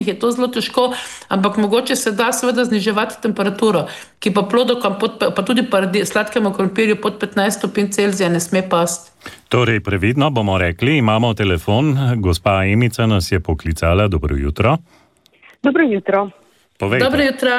je to zelo težko, ampak mogoče se da seveda zniževati temperaturo, ki pa plodom, pa tudi sladkemu krompirju pod 15 stopinj Celzija ne sme pasti. Torej, previdno bomo rekli, imamo telefon, gospa Emica nas je poklicala, dobro jutro. Dobro jutro. Povejte. Dobro jutro.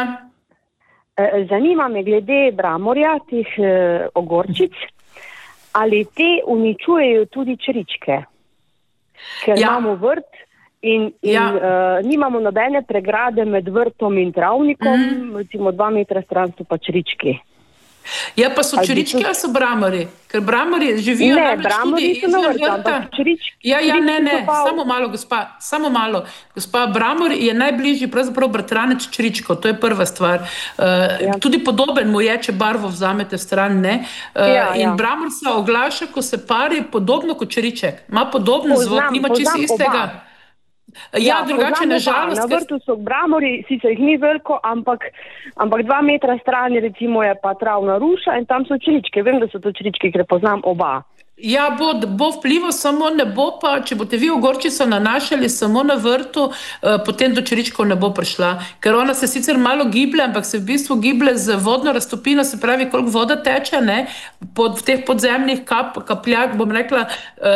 Zanima me glede bramorja, teh ogorčic, ali te uničujejo tudi čričke, ker imamo vrt in nimamo nobene pregrade med vrtom in travnikom, recimo 2 metra stran so pa črički. Ja, pa so črički ali so bramori? Ker bramori živijo namreč tudi izven vrta. Ne, samo malo, gospa. Bramor je najbližji pravzaprav bratranec čričkov, to je prva stvar. Tudi podoben mu je, če barvo vzamete stran, ne. In bramor se oglaša, ko se pari, podobno kot čriček. Ima podoben zvok, nima čisto istega. Drugače nažalost. Na vrtu so bramori, sicer jih ni veliko, ampak 2 metra stran recimo je pa travna ruša in tam so čričke. Vem, da so to čričke, ker poznam oba. Ja, bo vplival, samo ne bo pa, če boste vi ogorčico nanašali samo na vrtu, potem do čričkov ne bo prišla. Ker ona se sicer malo giblje, ampak se v bistvu giblje z vodno raztopino, se pravi, koliko voda teče, ne, v teh podzemnih kapljah, bom rekla,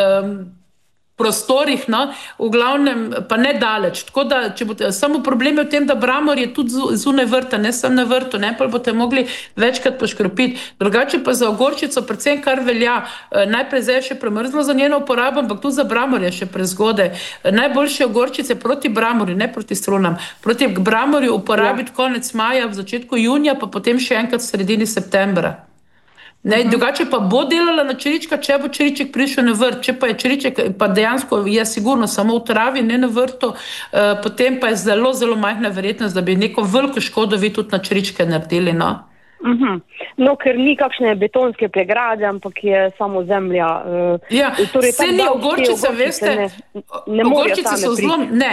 prostorih, no, v glavnem pa ne daleč. Tako da, če boste, samo problem je v tem, da bramor je tudi zunaj vrta, ne samo na vrtu, ne, pa boste mogli večkrat poškropiti. Drugače pa za ogorčico, predvsem kar velja, najprej zdaj še premrzlo za njeno uporabo, ampak tudi za bramor je še prezgodaj. Najboljše ogorčice proti bramorju, ne proti strunam. Proti bramorju uporabiti konec maja, v začetku junija, pa potem še enkrat v sredini septembra. Ne, drugače pa bo delala na črička, če bo čriček prišel na vrt, če pa je čriček, pa dejansko je sigurno samo v travi, ne na vrtu, potem pa je zelo, zelo majhna verjetnost, da bi neko veliko škodo vi tudi na čričke naredili, no. No, ker ni kakšne betonske pregrade, ampak je samo zemlja. Vse ni ogorčice, veste, ogorčice so zelo,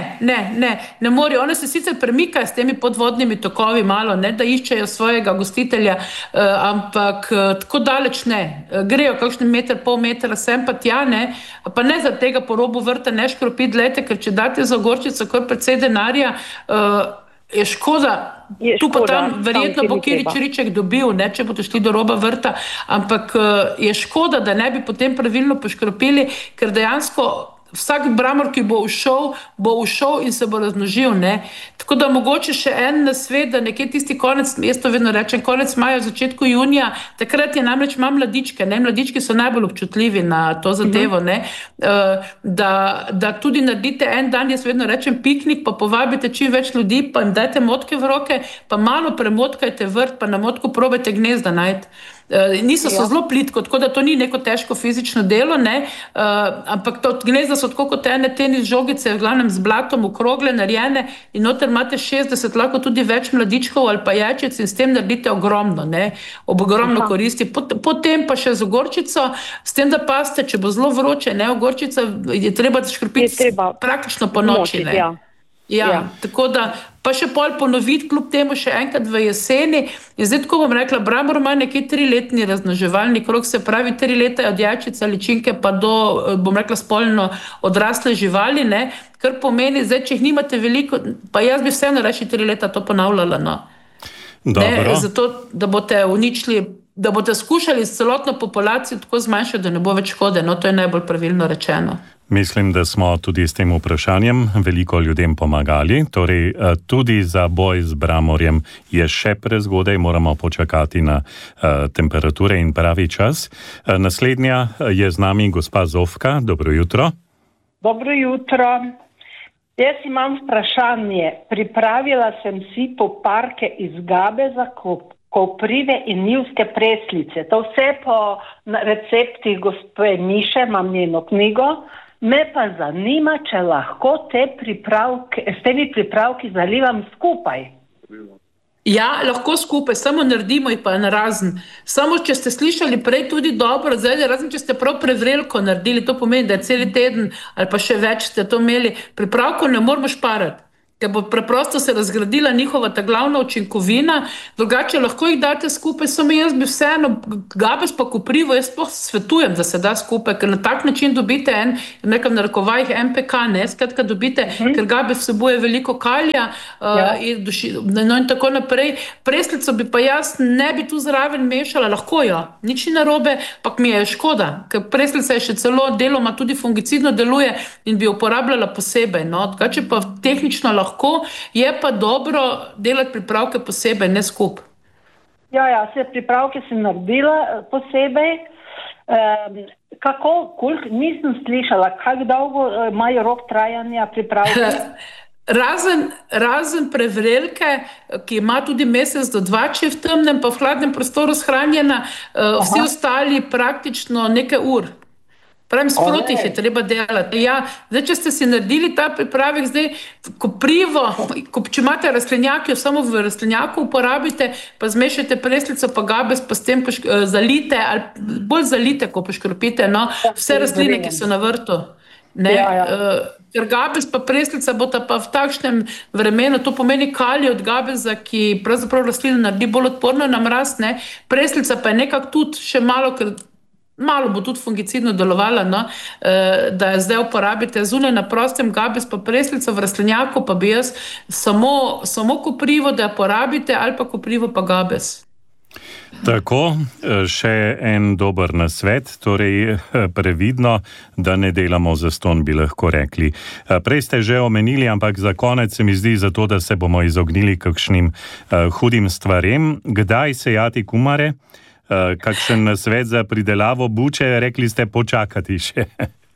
ne morajo, one se sicer premikajo s temi podvodnimi tokovi malo, ne, da iščejo svojega gostitelja, ampak tako daleč ne, grejo kakšen meter, pol metra sem pa tja, ne, pa ne za tega po robu vrta ne škropiti, glejte, ker če date za ogorčico kar precej denarja, je škoda, tu pa tam verjetno bo kjeri čriček dobil, ne, če boste šli do roba vrta, ampak je škoda, da ne bi potem pravilno poškropili, ker dejansko vsak bramor, ki bo ušel in se bo razmnožil, ne. Tako da mogoče še en nasvet, da nekje tisti konec, jaz to vedno rečem, konec maja, v začetku junija, takrat je namreč ima mladičke, ne, mladički so najbolj občutljivi na to zadevo, ne, da tudi naredite en dan, jaz vedno rečem piknik, pa povabite čim več ljudi, pa jim dajte motke v roke, pa malo premotkajte vrt, pa na motku probajte gnezda najti. So zelo plitko, tako da to ni neko težko fizično delo, ne, ampak to gnezda so tako kot ene tenis žogice, v glavnem z blatom okrogle, narejene in noter imate 60, lahko tudi več mladičkov ali pa jajčic in s tem naredite ogromno, ne, ogromno koristi. Potem pa še z ogorčico, s tem, da paste, če bo zelo vroče, ne, ogorčica je treba škropiti praktično po noči, ne. Tako da pa še pol ponoviti kljub temu še enkrat v jeseni. In zdaj tako bom rekla, bramor ima nekje 3-letni razmnoževalni krog, se pravi 3 leta od jajčice, ličinke pa do, bom rekla, spolno odrasle živali, ne, kar pomeni, zdaj, če jih nimate veliko, pa jaz bi vseeno reči 3 leta to ponavljala, no. Ne, zato, da boste uničili, da boste skušali s celotno populacijo tako zmanjšati, da ne bo več škode, no, to je najbolj pravilno rečeno. Mislim, da smo tudi s tem vprašanjem veliko ljudem pomagali, torej tudi za boj z bramorjem je še prezgodaj, moramo počakati na temperature in pravi čas. Naslednja je z nami gospa Zofka, dobro jutro. Dobro jutro. Jaz imam vprašanje, pripravila sem si poparke iz gabeza, koprive in njivske preslice. To vse po receptih gospe Miše, imam njeno knjigo. Me pa zanima, če lahko s temi pripravki zalivam skupaj. Ja, lahko skupaj, samo naredimo jih pa narazen. Samo, če ste slišali prej tudi dobro, zdaj razen, če ste prav prevrelko naredili, to pomeni, da je celi teden ali pa še več ste to imeli, pripravko ne moramo šparati. ker bo preprosto se razgradila njihova ta glavna učinkovina, drugače lahko jih date skupaj, samo jaz bi vseeno, gabes pa koprivo, jaz sploh svetujem, da se da skupaj, ker na tak način dobite nekam narekovajih MPK, skratka dobite, ker gabes vsebuje veliko kalija in tako naprej. Preslico bi pa jaz ne bi tu zraven mešala, lahko jo, nič ni narobe, pa mi je škoda, ker preslica je še celo deloma tudi fungicidno deluje in bi uporabljala posebej, drugače pa tehnično lahko, je pa dobro delati pripravke posebej, ne skup. Ja, vse pripravke sem naredila posebej. Koliko nisem slišala, kako dolgo imajo rok trajanja pripravke? Razen prevrelke, ki ima tudi mesec do 2, če je v temnem, pa v hladnem prostoru shranjena, vsi ostali praktično nekaj ur. Pravim, sproti je treba delati. Zdaj, če ste si naredili ta pripravek, zdaj koprivo, če imate rastlinjake, samo v rastlinjaku uporabite, pa zmešajte preslico, pa gabes, pa s tem zalite, ali bolj zalite, ko poškropite, vse rastline, ki so na vrtu. Ker gabes pa preslica bota pa v takšnem vremenu, to pomeni kalij od gabeza, ki pravzaprav rastlina naredi bolj odporno na mraz, preslica pa je nekako tudi še malo bo tudi fungicidno delovala, da jo zdaj uporabite zunaj na prostem, gabes pa preslico v rastlinjaku, pa bi jaz samo koprivo, da jo porabite, ali pa koprivo pa gabes. Tako, še en dober nasvet, torej previdno, da ne delamo zastonj, bi lahko rekli. Prej ste že omenili, ampak za konec se mi zdi, zato da se bomo izognili kakšnim hudim stvarem. Kdaj sejati kumare? Kakšen nasvet za pridelavo buče, rekli ste počakati še.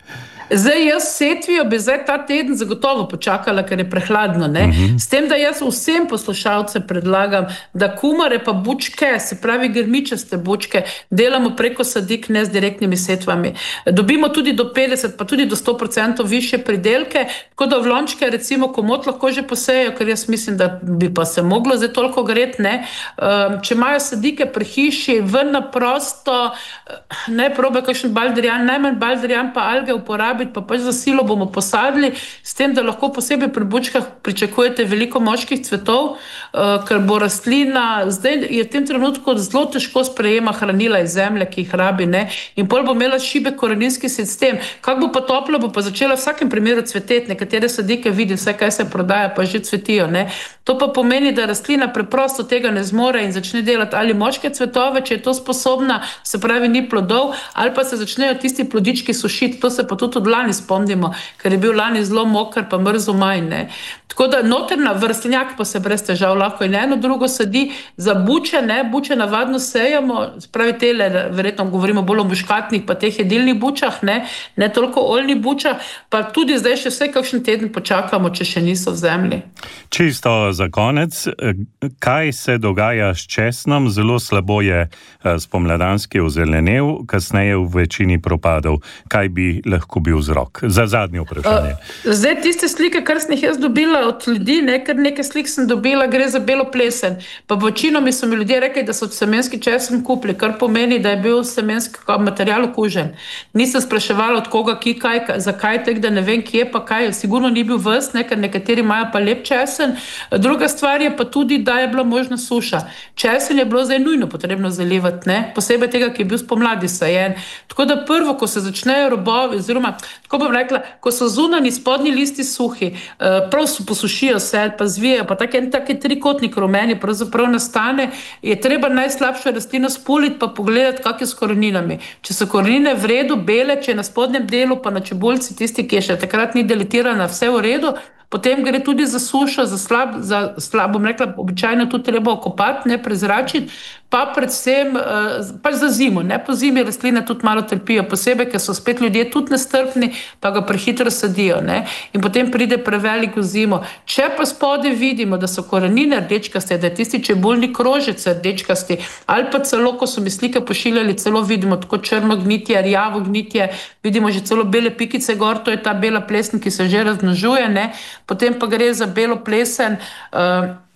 Zdaj jaz setvijo bi zdaj ta teden zagotovo počakala, ker je prehladno, S tem, da jaz vsem poslušalcem predlagam, da kumare pa bučke, se pravi grmičaste bučke, delamo preko sadik, ne z direktnimi setvami. Dobimo tudi do 50, pa tudi do 100% više pridelke, tako da v lončke recimo komot lahko že posejo, ker jaz mislim, da bi pa se moglo zdaj toliko greti, Če imajo sadike pri hiši, ven na prosto, ne probe kakšen baldrijan, najmanj baldrijan pa alge uporabiti, pa pač za silo bomo posadili, s tem, da lahko posebej pri bučkah pričakujete veliko moških cvetov, ker bo rastlina, zdaj je v tem trenutku zelo težko sprejema hranila iz zemlje, ki jih rabi, in pol bo imela šibek koreninski sistem. Kako bo pa toplo, bo pa začela v vsakem primeru cveteti, nekatere sadike vidi, vse kaj se prodaja, pa že cvetijo, To pa pomeni, da rastlina preprosto tega ne zmore in začne delati ali moške cvetove, če je to sposobna, se pravi ni plodov, ali pa se začnejo tisti plodički sušiti, to se pa tudi lani spomnimo, ker je bil lani zelo moker, pa mrzo maj, Tako da noterna vrstnjak pa se brez težav lahko in eno drugo sadi. Za buče, buče navadno sejamo, spravi tele, verjetno govorimo bolj o muškatnih, pa teh jedilnih bučah, ne toliko oljnih bučah, pa tudi zdaj še vse kakšen teden počakamo, če še niso v zemlji. Čisto za konec, kaj se dogaja s česnom? Zelo slabo je spomladanski ozelenev, kasneje v večini propadov. Kaj bi lahko bil vzrok? Za zadnje vprašanje. Zdaj tiste slike, kar sem jih jaz dobila od ljudi, ker nekaj slik sem dobila, gre za belo plesen. Pa večinomi so mi ljudje rekli, da so semenski česen kupili, kar pomeni, da je bil semenski material okužen. Nisem spraševala od koga, zakaj, da ne vem, kje pa kaj. Sigurno ni bil ves, ker nekateri imajo pa lep česen. Druga stvar je pa tudi, da je bila možna suša. Česen je bilo zdaj nujno potrebno zalivati, posebej tega, ki je bil spomladi sajen. Tako da prvo, ko se začnejo robovi, oziroma, tako bom rekla, ko so zunanji spodnji listi suhi, prav posušijo se, pa zvijajo, pa taki trikotnik rumeni pravzaprav nastane, je treba najslabšo rastlino spuliti, pa pogledati, kak je s koreninami. Če so korenine v redu, bele, če je na spodnjem delu, pa na čebulci, tisti, ki je še takrat ni deletirana, vse v redu, potem gre tudi za sušo, za slab, bom rekla, običajno tudi treba okopati, prezračiti, pa predvsem pač za zimo, po zimi rastline tudi malo trpijo, posebej, ker so spet ljudje tudi nestrpni, pa ga prehitro sadijo, in potem pride prevelik v zimo. Če pa spode vidimo, da so korenine rdečkaste, da je tisti čebulni krožec rdečkasti, ali pa celo, ko so mi slike pošiljali, celo vidimo tako črno gnitje, rjavo gnitje, vidimo že celo bele pikice gor, to je ta bela plesen, ki se že razmnožuje, potem pa gre za belo plesen,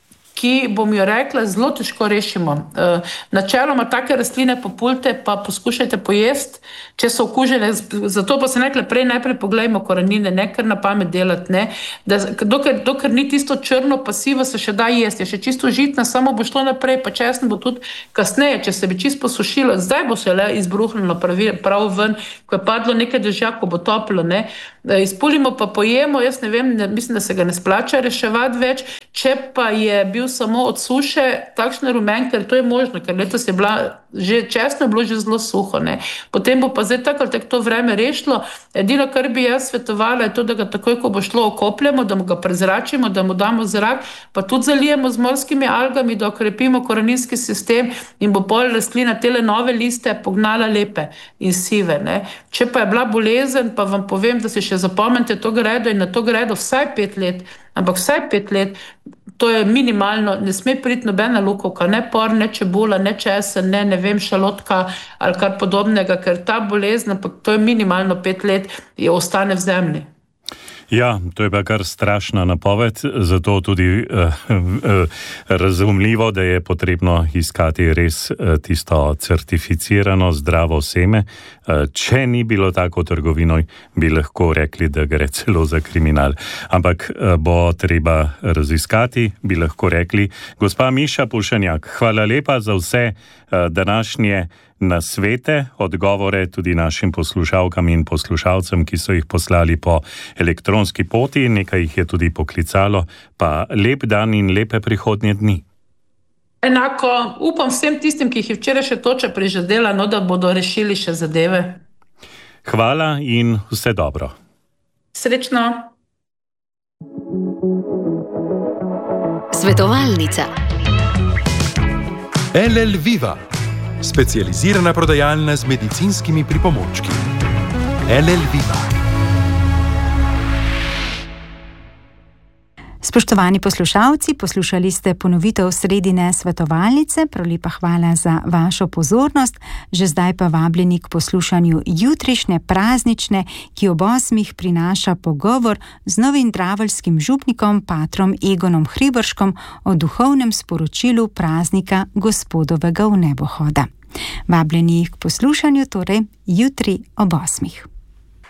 ki, bom jo rekla, zelo težko rešimo. Načeloma take rastline populte pa poskušajte pojesti, če so okužene, zato pa sem rekla prej najprej poglejmo korenine, ne kar na pamet delati, ne. Dokler ni tisto črno pasivo, se še da jesti, je še čisto žitna, samo bo šlo naprej, pa česen bo tudi kasneje, če se bi čisto posušilo, zdaj bo se le izbruhnilo prav ven, ko je padlo nekaj dežja, ko bo toplo, ne. Izpulimo pa pojemo, jaz ne vem, mislim, da se ga ne splača reševati več, če pa je bil samo od suše takšne rumen, ker to je možno, ker letos je bila že česno, bilo že zelo suho, ne. Potem bo pa zdaj tako ali tako to vreme rešilo. Edino, kar bi jaz svetovala, je to, da ga takoj, ko bo šlo, okopljamo, da mu ga prezračimo, da mu damo zrak, pa tudi zalijemo z morskimi algami, da okrepimo koreninski sistem in bo pol rastlina tele nove liste pognala lepe in sive, ne. Če pa je bila bolezen, pa vam povem, da si še zapomnite to gredo in na to gredo vsaj 5 let, ampak vsaj 5 let, to je minimalno, ne sme priti nobena lukovka, ne por, ne čebula, ne česen, ne vem, šalotka ali kar podobnega, ker ta bolezen, ampak to je minimalno 5 let, ostane v zemlji. Ja, to je pa kar strašna napoved, zato tudi razumljivo, da je potrebno iskati res tisto certificirano zdravo seme. Če ni bilo tako v trgovino, bi lahko rekli, da gre celo za kriminal. Ampak bo treba raziskati, bi lahko rekli. Gospa Miša Pušenjak, hvala lepa za vse današnje nasvete, odgovore tudi našim poslušalkam in poslušalcem, ki so jih poslali po elektronski poti, nekaj jih je tudi poklicalo, pa lep dan in lepe prihodnje dni. Enako, upam vsem tistim, ki jih je včeraj še toča prižadela, no, da bodo rešili še zadeve. Hvala in vse dobro. Srečno. Svetovalnica. LL Viva, specializirana prodajalna z medicinskimi pripomočki. LL Viva. Spoštovani poslušalci, poslušali ste ponovitev sredine svetovalnice, prelepa hvala za vašo pozornost, že zdaj pa vabljeni k poslušanju jutrišnje praznične, ki ob 8 prinaša pogovor z novim draveljskim župnikom, patrom Egonom Hriberškom o duhovnem sporočilu praznika Gospodovega vnebohoda. Vabljeni k poslušanju torej jutri ob 8.